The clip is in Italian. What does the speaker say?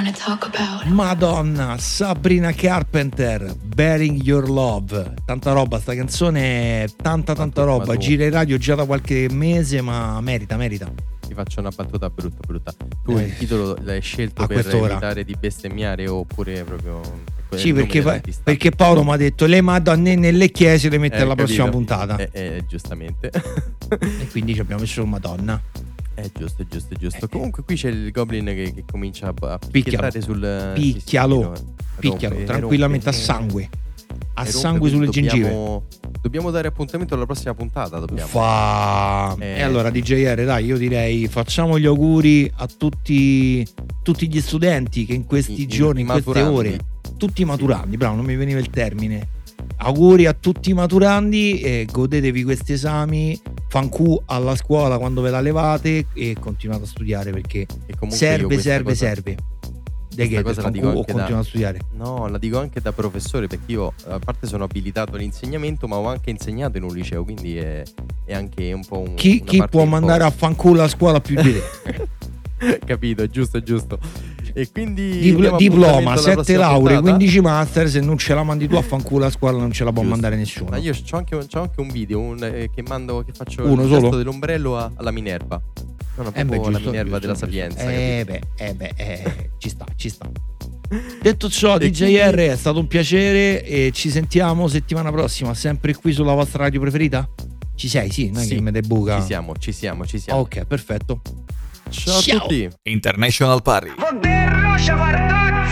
wanna talk about. Madonna, Sabrina Carpenter, Bearing Your Love. Tanta roba, sta canzone, tanta roba. Gira in radio già da qualche mese, ma merita. Ti faccio una battuta brutta. Tu il titolo l'hai scelto per evitare di bestemmiare oppure proprio... Sì, perché Paolo mi ha detto le Madonne nelle chiese le mette alla prossima puntata. Giustamente. E quindi ci abbiamo messo Madonna. È giusto. Comunque qui c'è il Goblin che comincia a picchiare sul... Picchialo, tranquillamente a sangue. A sangue sulle gengive. Dobbiamo dare appuntamento alla prossima puntata. E allora DJR, dai, io direi facciamo gli auguri a tutti gli studenti che in questi giorni, in queste ore, tutti i maturandi, bravo, non mi veniva il termine. Auguri a tutti i maturandi e godetevi questi esami, fancu alla scuola quando ve la levate e continuate a studiare perché serve. Cosa la dico anche continuo a studiare. No, la dico anche da professore, perché io a parte sono abilitato all'insegnamento, ma ho anche insegnato in un liceo, quindi è anche un po' un... Chi può mandare a fanculo a scuola più di te? Capito, giusto. E quindi diploma, 7 lauree, 15 master, se non ce la mandi tu a fanculo a scuola non ce la può mandare nessuno. Ma io c'ho anche un video che faccio uno il solo gesto dell'ombrello alla Minerva. No, proprio la Minerva della Sapienza. Ci sta. Detto ciò, DJR è stato un piacere e ci sentiamo settimana prossima, sempre qui sulla vostra radio preferita? Ci sei? Sì, non è che me ne buca. Ci siamo. Ok, perfetto. Ciao a tutti. International Party.